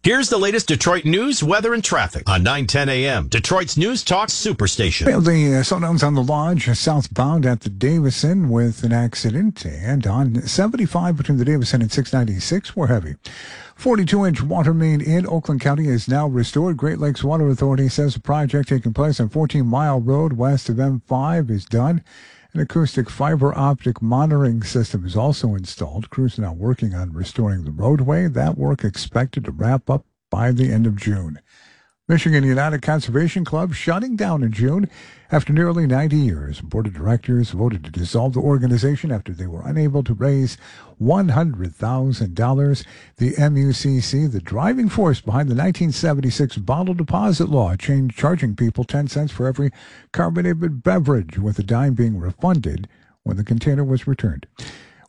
Here's the latest Detroit news, weather, and traffic on 9:10 a.m. Detroit's News Talk Superstation. Well, the slowdowns on the Lodge southbound at the Davison with an accident, and on 75 between the Davison and 696 were heavy. 42-inch water main in Oakland County is now restored. Great Lakes Water Authority says the project taking place on 14 Mile Road west of M5 is done. An acoustic fiber optic monitoring system is also installed. Crews are now working on restoring the roadway. That work expected to wrap up by the end of June. Michigan United Conservation Club shutting down in June after nearly 90 years. Board of Directors voted to dissolve the organization after they were unable to raise $100,000. The MUCC, the driving force behind the 1976 bottle deposit law, changed charging people 10 cents for every carbonated beverage, with a dime being refunded when the container was returned.